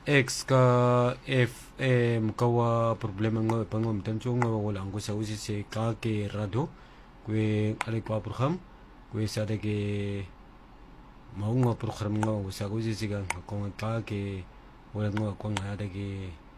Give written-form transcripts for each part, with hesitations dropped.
X ka FM kawa problema nga pangom tancho nga wala ngo sa usi se ka ke radio kwe ale kwa program kwe sa de ke maunga program nga sa usi se ka ko ka ke wala nga ko nga de ke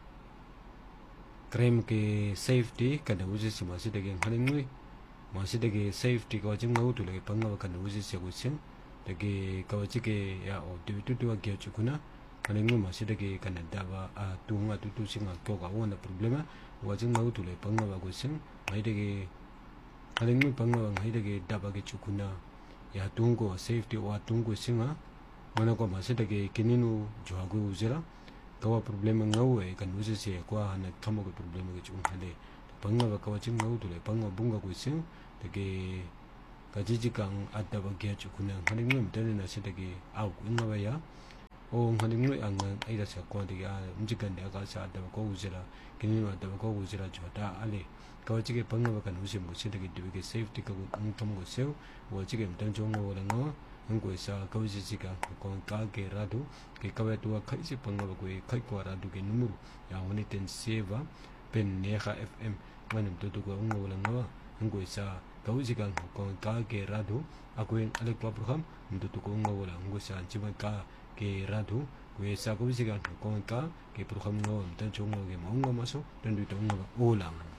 krem ke safety ka da usi se ma se de ke haling nui ma se de ke safety ka jing nga utu le panga ka da usi se ko sin de ke ka chi ke ya o tu tu wa ke chu kuna haling ma se de ke Canada ba a tu nga tu tu singa ko ka wona problema wa jing nga utu le panga ba ko sin mai de ke haling panga ba ngai de ke da ba ke chu kuna ya tungo safety wa tungo singa mana ko ma se de ke kininu jwa go uzera kawa problema nga we kan usi se kwa na kamo ko problema ke chu hale panga ba ka jing nga utu le panga bunga ko sin de ke kajiji kang adda ba ke chu kuna haling mu de na se de ke au nga ba ya o haling mu ang ai da sa ko de ya mjikan de ka sa adda ko uzera kininu adda ko uzera jota ale kawa jige panga ba kan usi mo se de ke de ke safety ka ang tom ko se wo jige mtan jong wo la ngo ang ko sa kawa jiji ka ko ka ke radu ke kawa tu ka isi panga ba ko kai ko radu ke numero ya woni ten seva pen neha fm manum to ko ngo la ngo ang ko sa kawa jige ko ka ke radu ako en ale ko program mto to ko ngo la ngo sa jiba ka ke radu kwe sa ko jige ko ka ke program ngo mtan jong ngo ke mo ngo maso dan du to ngo ulang